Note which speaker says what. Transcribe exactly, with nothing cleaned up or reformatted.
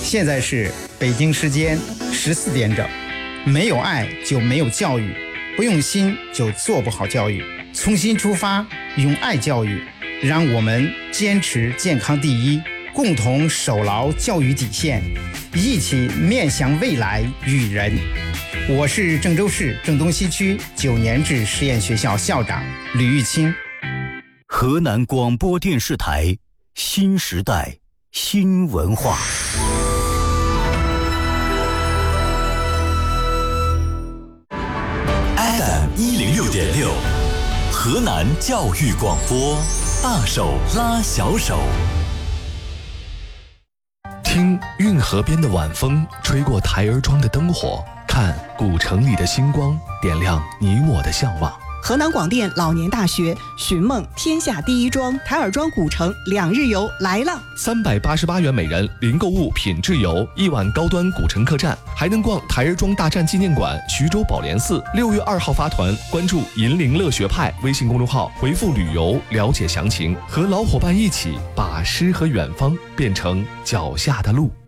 Speaker 1: 现在是北京时间十四点整。没有爱就没有教育，不用心就做不好教育。从心出发，用爱教育，让我们坚持健康第一，共同守牢教育底线，一起面向未来育人。我是郑州市郑东西区九年制实验学校校长吕玉清。
Speaker 2: 河南广播电视台新时代新文化。
Speaker 3: F M 一零六点六，河南教育广播，大手拉小手。
Speaker 4: 听运河边的晚风吹过台儿庄的灯火，看古城里的星光点亮你我的向往。
Speaker 5: 河南广电老年大学寻梦天下第一庄台儿庄古城两日游来了，
Speaker 4: 三百八十八元每人，零购物品质游，一晚高端古城客栈，还能逛台儿庄大战纪念馆、徐州宝莲寺。六月二号发团，关注银陵乐学派微信公众号，回复旅游了解详情，和老伙伴一起把诗和远方变成脚下的路。